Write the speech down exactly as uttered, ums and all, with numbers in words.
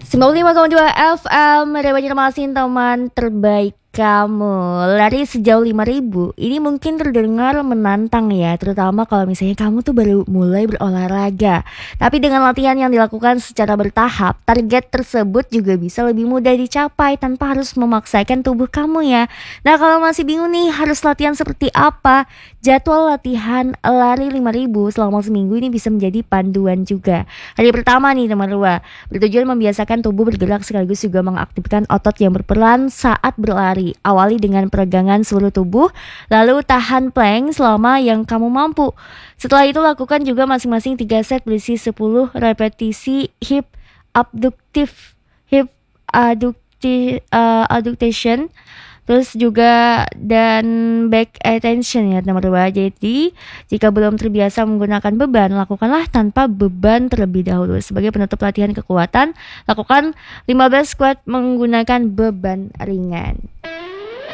sembilan puluh lima koma dua F M Radio Banjarmasin, teman terbaik kamu. Lari sejauh lima ribu ini mungkin terdengar menantang ya, terutama kalau misalnya kamu tuh baru mulai berolahraga. Tapi dengan latihan yang dilakukan secara bertahap, target tersebut juga bisa lebih mudah dicapai tanpa harus memaksakan tubuh kamu ya. Nah, kalau masih bingung nih harus latihan seperti apa, jadwal latihan lari lima ribu selama seminggu ini bisa menjadi panduan juga. Hari pertama nih teman Rua, bertujuan membiasakan tubuh bergerak sekaligus juga mengaktifkan otot yang berperan saat berlari. Awali dengan peregangan seluruh tubuh, lalu tahan plank selama yang kamu mampu. Setelah itu lakukan juga masing-masing tiga set berisi sepuluh repetisi hip abductive, hip adducti, uh, adduction, terus juga dan back attention ya teman-teman. Jadi jika belum terbiasa menggunakan beban, lakukanlah tanpa beban terlebih dahulu. Sebagai penutup latihan kekuatan, lakukan lima belas squat menggunakan beban ringan.